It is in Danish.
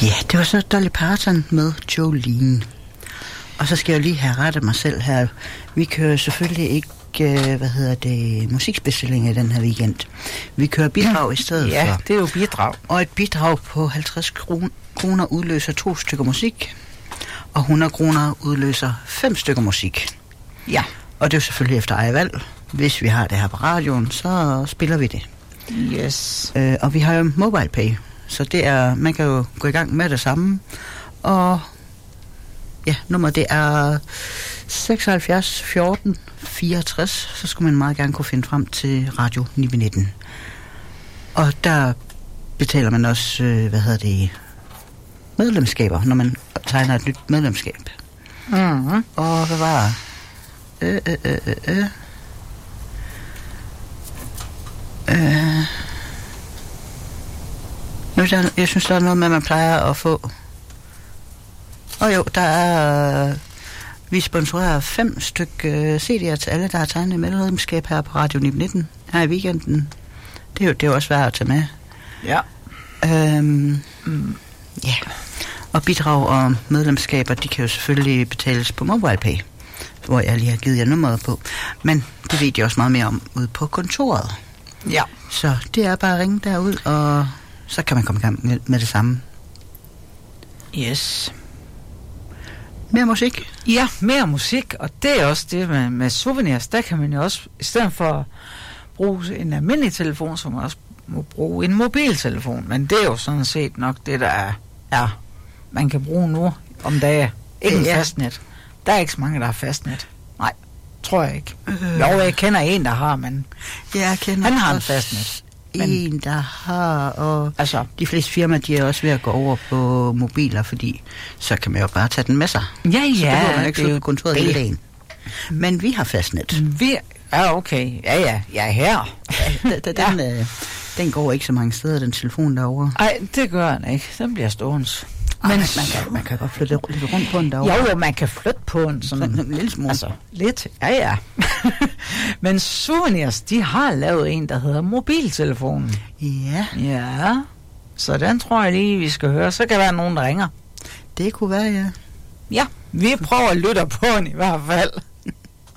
Ja, det var så Dolly Parton med Jolene. Og så skal jeg lige have rettet mig selv her. Vi kører selvfølgelig ikke, musikspecialinger i den her weekend. Vi kører bidrag i stedet for. Ja, det er jo bidrag. Og et bidrag på 50 kroner udløser 2 stykker musik, og 100 kroner udløser 5 stykker musik. Ja. Og det er jo selvfølgelig efter eget valg. Hvis vi har det her på radioen, så spiller vi det. Yes. Og vi har jo MobilePay, så det er, man kan jo gå i gang med det samme. Og ja, nummeret det er 76 14 64, så skulle man meget gerne kunne finde frem til Radio 919. Og der betaler man også, medlemskaber, når man tegner et nyt medlemskab. Mm-hmm. Og hvad var jeg synes, der er noget med, man plejer at få. Og jo, der er... vi sponsorerer 5 stykker CD'er til alle, der har tegnet medlemskab her på Radio 919 her i weekenden. Det er jo også værd at tage med. Ja. Ja. Og bidrag og medlemskaber, de kan jo selvfølgelig betales på MobilePay, hvor jeg lige har givet jer nummeret på. Men det ved jeg også meget mere om ude på kontoret. Ja. Så det er bare at ringe derud, og så kan man komme i gang med det samme. Yes. Mere musik? Ja, mere musik, og det er også det med souvenirs. Der kan man jo også, i stedet for at bruge en almindelig telefon, så man også må bruge en mobiltelefon. Men det er jo sådan set nok det, der er man kan bruge nu om dagen. Ikke fastnet. Der er ikke så mange, der har fastnet. Nej, tror jeg ikke. Jo, jeg kender en, der har, men jeg kender han har en fastnet. En, der har, og altså, de fleste firmaer, de er også ved at gå over på mobiler, fordi så kan man jo bare tage den med sig. Ja, så behøver man ikke sidde på kontoret hele dagen. Men vi har fastnet. Ja, okay. Ja, jeg er her. Den går ikke så mange steder, den telefon derovre. Nej, det gør den ikke. Den bliver stående. Men man kan godt flytte lidt rundt på den derovre. Jo, man kan flytte på den sådan en lille smule. Altså, lidt. Ja. Men Souvenirs, de har lavet en, der hedder mobiltelefonen. Ja. Ja. Så den tror jeg lige, vi skal høre. Så kan der være nogen, der ringer. Det kunne være, ja. Ja, vi prøver at lytte på den i hvert fald.